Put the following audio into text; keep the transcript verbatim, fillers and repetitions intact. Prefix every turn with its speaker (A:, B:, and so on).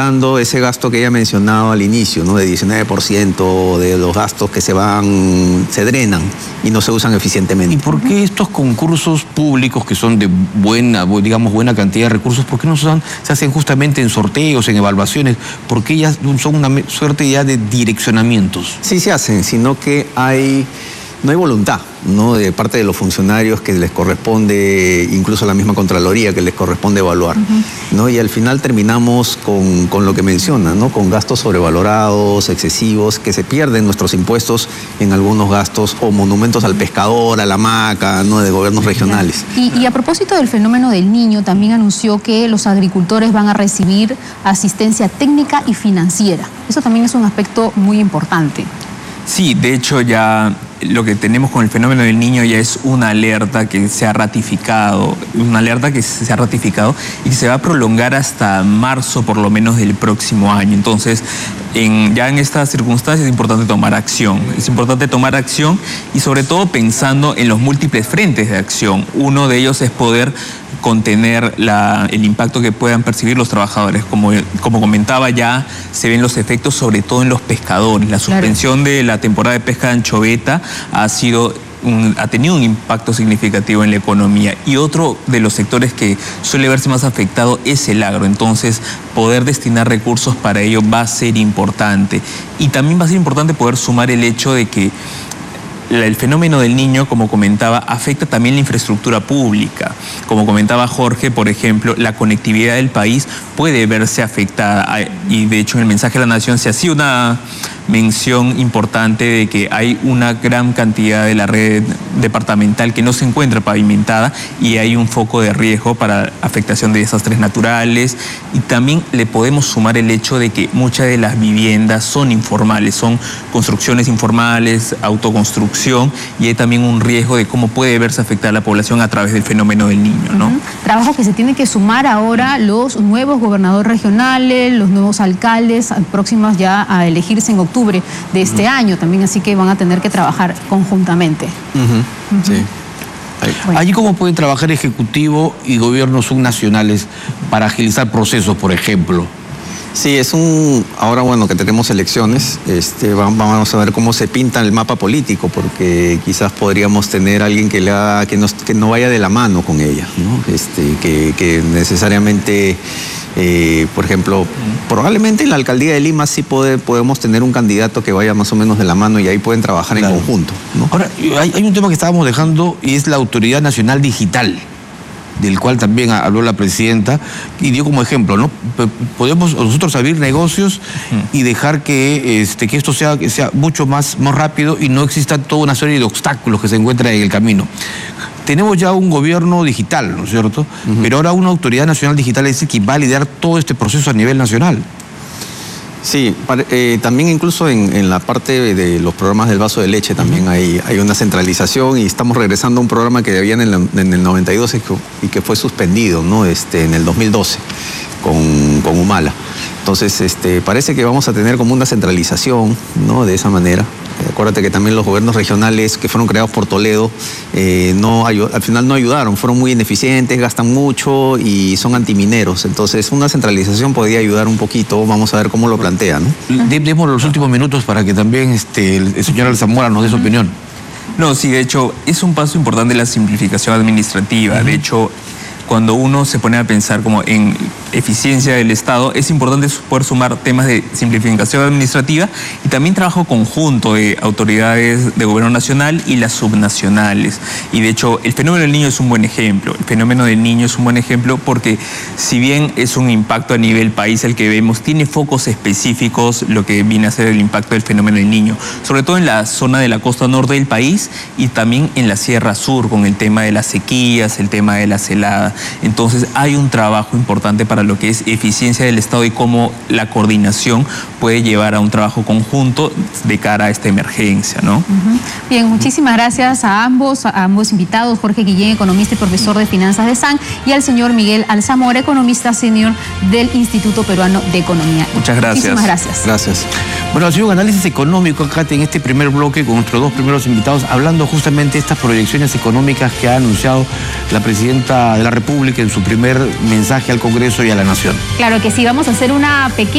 A: aumentando ese gasto que ella mencionaba al inicio, ¿no? De diecinueve por ciento de los gastos que se van, se drenan y no se usan eficientemente.
B: ¿Y por qué estos concursos públicos que son de buena, digamos, buena cantidad de recursos, por qué no son, se hacen justamente en sorteos, en evaluaciones? ¿Por qué ya son una suerte ya de direccionamientos?
A: Sí se hacen, sino que hay... no hay voluntad, ¿no? De parte de los funcionarios que les corresponde, incluso a la misma Contraloría que les corresponde evaluar, uh-huh. ¿no? Y al final terminamos con, con lo que menciona, ¿no? Con gastos sobrevalorados, excesivos, que se pierden nuestros impuestos en algunos gastos, o monumentos al pescador, a la hamaca, ¿no? De gobiernos regionales.
C: Y, y a propósito del fenómeno del Niño, también anunció que los agricultores van a recibir asistencia técnica y financiera. Eso también es un aspecto muy importante.
D: Sí, de hecho ya lo que tenemos con el fenómeno del Niño ya es una alerta que se ha ratificado, una alerta que se ha ratificado y que se va a prolongar hasta marzo por lo menos del próximo año. Entonces, en, ya en estas circunstancias es importante tomar acción. Es importante tomar acción y sobre todo pensando en los múltiples frentes de acción. Uno de ellos es poder contener la, el impacto que puedan percibir los trabajadores. Como, como comentaba, ya se ven los efectos sobre todo en los pescadores. La suspensión claro. de la temporada de pesca de anchoveta ha sido un, ha tenido un impacto significativo en la economía, y otro de los sectores que suele verse más afectado es el agro. Entonces, poder destinar recursos para ello va a ser importante, y también va a ser importante poder sumar el hecho de que el fenómeno del Niño, como comentaba, afecta también la infraestructura pública. Como comentaba Jorge, por ejemplo, la conectividad del país puede verse afectada, y de hecho en el mensaje de la Nación se hacía una mención importante de que hay una gran cantidad de la red departamental que no se encuentra pavimentada y hay un foco de riesgo para afectación de desastres naturales, y también le podemos sumar el hecho de que muchas de las viviendas son informales, son construcciones informales, autoconstrucción, y hay también un riesgo de cómo puede verse afectada la población a través del fenómeno del Niño, ¿no?
C: Uh-huh. Trabajo que se tiene que sumar ahora los nuevos gobernadores regionales, los nuevos alcaldes próximos ya a elegirse en octubre de este uh-huh. año también, así que van a tener que trabajar conjuntamente.
A: Uh-huh. Uh-huh. Sí.
B: Bueno. ¿Allí cómo pueden trabajar Ejecutivo y gobiernos subnacionales para agilizar procesos, por ejemplo?
A: Sí, es un... Ahora, bueno, que tenemos elecciones, este, vamos a ver cómo se pinta el mapa político, porque quizás podríamos tener alguien que, le haga, que, nos, que no vaya de la mano con ella, ¿no? Este, que, que necesariamente... Eh, por ejemplo, probablemente en la alcaldía de Lima sí puede, podemos tener un candidato que vaya más o menos de la mano, y ahí pueden trabajar claro. en conjunto, ¿no?
B: Ahora, hay, hay un tema que estábamos dejando, y es la Autoridad Nacional Digital, del cual también habló la presidenta, y dio como ejemplo, ¿no? Podemos nosotros abrir negocios y dejar que, este, que esto sea, que sea mucho más, más rápido y no exista toda una serie de obstáculos que se encuentran en el camino. Tenemos ya un gobierno digital, ¿no es cierto? Uh-huh. Pero ahora una Autoridad Nacional Digital es decir, que va a liderar todo este proceso a nivel nacional.
A: Sí, eh, también incluso en, en la parte de los programas del vaso de leche también uh-huh. hay, hay una centralización, y estamos regresando a un programa que había en el, en el noventa y dos y que, y que fue suspendido, ¿no? Este, en el dos mil doce con, con Humala. Entonces, este, parece que vamos a tener como una centralización, ¿no? De esa manera. Acuérdate que también los gobiernos regionales que fueron creados por Toledo eh, no al final no ayudaron, fueron muy ineficientes, gastan mucho y son antimineros. Entonces una centralización podría ayudar un poquito, vamos a ver cómo lo plantea, ¿no?
B: Demos los últimos minutos para que también este, el señor Alzamora nos dé su opinión.
D: No, sí, de hecho es un paso importante la simplificación administrativa. Uh-huh. De hecho, cuando uno se pone a pensar como en eficiencia del Estado, es importante poder sumar temas de simplificación administrativa y también trabajo conjunto de autoridades de gobierno nacional y las subnacionales. Y de hecho, el fenómeno del Niño es un buen ejemplo. El fenómeno del Niño es un buen ejemplo porque si bien es un impacto a nivel país el que vemos, tiene focos específicos lo que viene a ser el impacto del fenómeno del Niño, sobre todo en la zona de la costa norte del país y también en la Sierra Sur con el tema de las sequías, el tema de la helada. Entonces hay un trabajo importante para lo que es eficiencia del Estado y cómo la coordinación puede llevar a un trabajo conjunto de cara a esta emergencia, ¿no?
C: Uh-huh. Bien, muchísimas gracias a ambos, a ambos invitados, Jorge Guillén, economista y profesor de finanzas de S A N, y al señor Miguel Alzamora, economista senior del Instituto Peruano de Economía.
D: Muchas gracias.
C: Muchísimas gracias.
A: Gracias.
B: Bueno, ha sido un análisis económico acá en este primer bloque con nuestros dos primeros invitados, hablando justamente de estas proyecciones económicas que ha anunciado la Presidenta de la República en su primer mensaje al Congreso y a la Nación.
C: Claro que sí, vamos a hacer una pequeña